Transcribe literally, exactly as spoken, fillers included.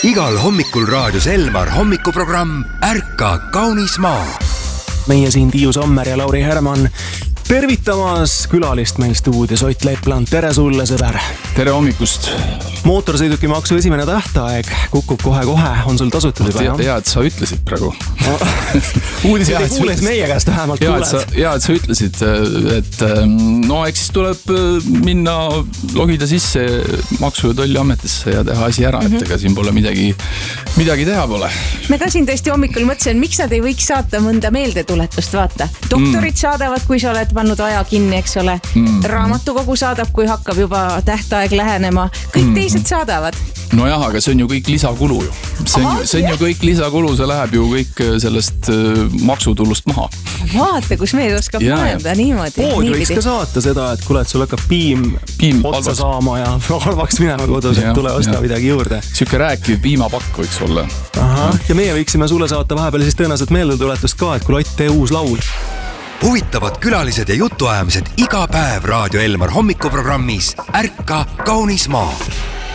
Igal hommikul raadios Elmar hommikuprogramm Ärka kaunis maa. Meie siin Tiiu Sommer ja Lauri Herman tervitamas külalist meil stuudios Ott Lepland. Tere sulle, sõber! Tere hommikust! Mootorsõidukimaksu esimene tähtaeg kukub kohe-kohe. On sul tasutud juba, jah? Hea, et sa ütlesid praegu. Uudised ei kuules meie käest vähemalt kuuled. Hea, et sa ütlesid, et no eks siis tuleb minna logida sisse Maksu- ja Tolliametisse ja teha asi ära, et ega siin pole midagi, midagi teha pole. Me ka siin tõesti hommikul mõtlesin, miks nad ei võiks saata mõnda meeldetuletust, vaata. Doktorid mm. saadavad, kui sa oled pannud aja kinni, eks ole. Mm. Raamatukogu saadab, kui hakkab juba tähtaeg lähenema. Kõik mm. teised saadavad. No jah, aga see on ju kõik lisakulu ju. See on, Aha, ju, see on ju kõik lisakulu, see läheb ju kõik sellest maksutulust maha. Vaata, kus meil oskab mõelda niimoodi. Pood võiks ka saata seda, et kuule, et sul hakkab piim, piim otsa halvaks. Saama ja halvaks minema kodus, et tule osta midagi juurde. Siuke rääkiv piimapakk võiks olla. Aha, ja meie võiksime sulle saata vahepeal siis tõenäoliselt meeldetuletust ka, et kuule, Ott, tee uus laul. Huvitavad külalised ja jutuajamised iga päev Raadio Elmar hommikuprogrammis Ärka kaunis maa.